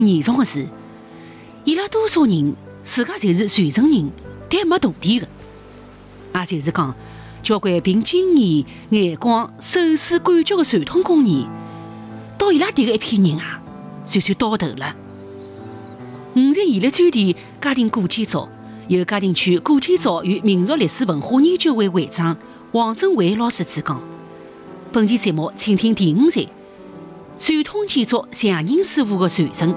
严重的是，伊拉多数人自家侪是传承人，但没徒弟的，也就是讲，交关凭经验、眼光、手势感觉的传统工艺，到伊拉迭个一批人啊，算到头了。五在现代专题嘉定古建筑由嘉定区古建筑与民俗历史文化研究会会长王振伟老师主讲。本期节目，请听第五集：传统建筑匠人师傅的传承。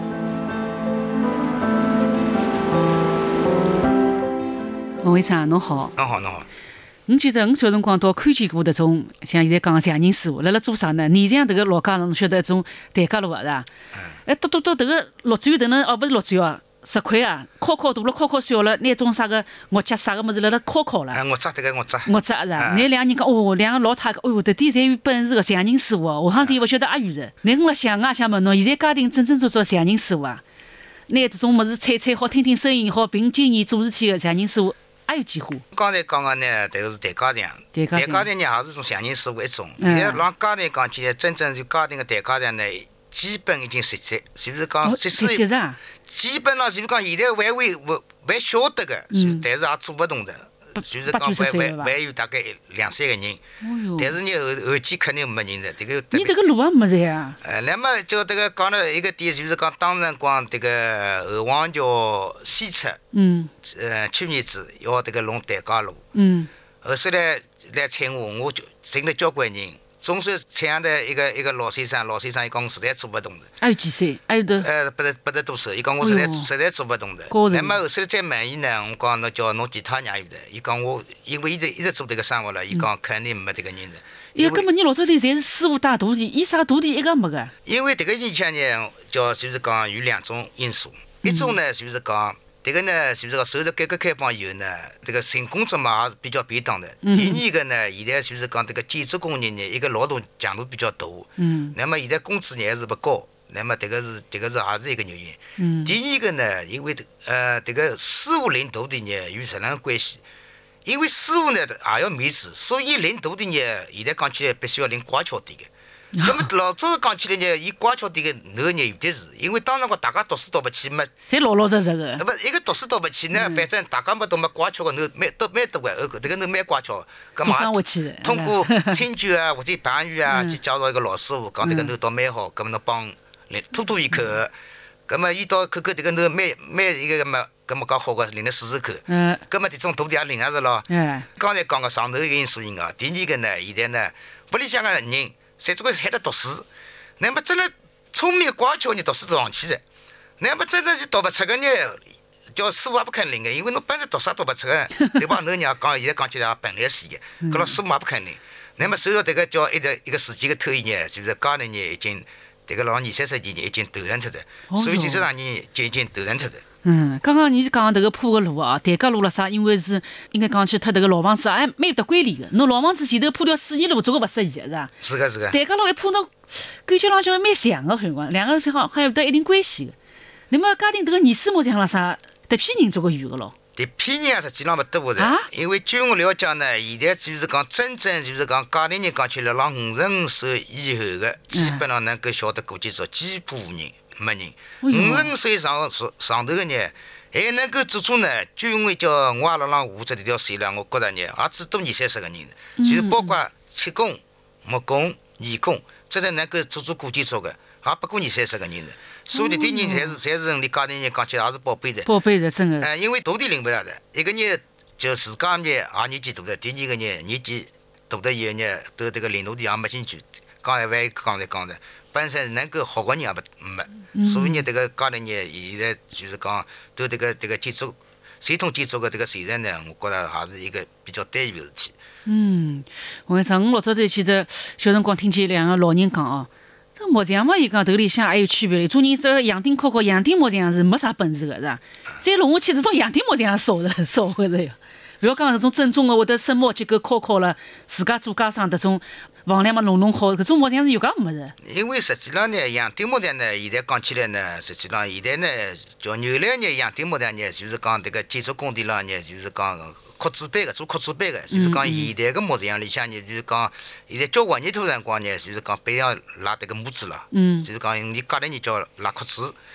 王会长，侬好。 侬好，侬好。 我记得我小辰光到看见过迭种，像现在讲匠人师傅，辣辣做啥呢？你像迭个老家侬晓得一种台阶路啊，是吧？到迭个绿砖，迭能勿是绿砖哦，石块啊，敲大了，敲小了，拿种啥个木夹啥个物事辣辣敲了。 木扎迭个木扎是吧？那两个人讲哦，两个老太太，哦哟，迭点侪有本事个匠人师傅哦，下趟点勿晓得阿远着。那我辣想啊想问侬，现在嘉定真正做匠人师傅啊，拿迭种物事踩好，听声音好，凭经验做事体个匠人师傅。还有几户？ 刚才讲个呢，迭个是台阶匠，台阶匠呢也是种匠人师傅一种。现在让嘉定讲起来，真正就嘉定个台阶匠呢，基本已经实在，就是讲即使基本上就是讲现在还晓得个，但是也做勿动的，就是讲还有大概2-3个人，但是呢后期肯定没人的。 你迭个路也没在啊？ 那么就迭个讲了一个点，就是讲当辰光迭个后王桥西侧，去年子要迭个弄台阶路，后首来采我就寻了交关人。总算采样的一个老先生，伊讲我实在做勿动的。 还有几岁？还有的。 不得多少，伊讲我实在做勿动的。那么后首来再问伊呢，我讲侬叫侬其他人有的，伊讲我因为一直做迭个生活了，伊讲肯定没迭个人的。 根本你老早头侪是师傅带徒弟，伊啥徒弟一个没个。 因为迭个里向呢，就是讲有2种因素，一种呢就是讲。迭个呢，就是讲受到改革开放以后呢，迭个寻工作嘛也是比较便当的。第二个呢，现在就是讲迭个建筑工人呢，一个劳动强度比较大。那么现在工资呢还是勿高，那么迭个是也是一个原因。第二个呢，因为迭个师傅领徒弟呢有什能关系？因为师傅呢也要面子，所以领徒弟呢，现在讲起来必须要领乖巧点的。那么老早讲起来呢，伊乖巧点个头呢有的是，因为当辰光大家读书读勿起嘛， 侪老实实个。 不，一个读书读勿起呢，反正大家没读嘛，乖巧个头蛮多个，迭个头蛮乖巧。 做生活去。 通过亲眷啊或者朋友啊，去介绍一个老师傅，讲迭个头倒蛮好，搿么侬帮拖伊口，搿么伊到口迭个头蛮一个嘛，搿么讲好个领了40口，搿么迭种徒弟也领下是咯。刚才讲个上头一个因素因啊，第二个呢，现在呢，屋里向个人。侪总归是海得读书，那么真的聪明乖巧人读书都上去的，那么真正就读勿出个呢，叫师傅也不肯领个，因为侬本身读书读勿出个，对吧？侬娘讲现在讲起来也本来是个，搿老师傅也不肯领。那么随着迭个叫一个时间个推移呢，就是嘉定呢已经迭个老20-30年已经投入出的，所以建设上人就已经投入出的。 刚刚你讲迭个铺个路啊，台阶路了啥？因为是应该讲去脱迭个老房子，还蛮有得规律个。侬老房子前头铺条水泥路，做个勿适宜个是伐？ 是个。 台阶路一铺，侬感觉浪向蛮像个，反正两个好有得一定关系个。那么嘉定迭个泥师木匠了啥？迭批人做个有个咯？ 迭批人实际上勿多的，因为据我了解呢，现在就是讲真正就是讲嘉定人讲起来，让50岁以后个，基本上能够晓得古建筑，几乎无人。没人，50岁上头个呢，还能够做出呢。据我叫我也辣浪画出这条线了，我觉着呢，也只多20-30个人的，就是包括漆工、木工、泥工，真正能够做古建筑个，也不过20-30个人的。所以这点人侪是你嘉定人讲起来也是宝贝的。 宝贝的，真的。 因为徒弟领不了的，一个人就自家呢也年纪大的，第二个呢年纪大的以后呢，对这个领徒弟也没兴趣。刚才讲的。本身能够好个人也没，所以呢，迭个嘉定呢，现在就是讲对迭个建筑传统建筑个迭个传承呢，我觉着还是一个比较担忧个事体。 我跟你说，我老早头记得小辰光听见两个老人讲哦，这木匠嘛，伊讲头里向还有区别的。做人这洋钉敲，洋钉木匠是没啥本事个，是吧？再弄下去，这种洋钉木匠少会的哟。不要讲这种正宗的，会得榫卯结构敲了，自家做家商，这种房梁嘛弄好，搿种木匠是有介没的。 因为实际上呢，洋钉木匠呢，现在讲起来呢，实际上现在呢，叫原来呢，洋钉木匠呢，就是讲迭个建筑工地上呢，就是讲刻字板个，做刻字板个，就是讲现代个木匠里向呢，就是讲现在交关年头辰光呢，就是讲背上拉迭个木子了，就是讲你嘉定人叫拉刻字。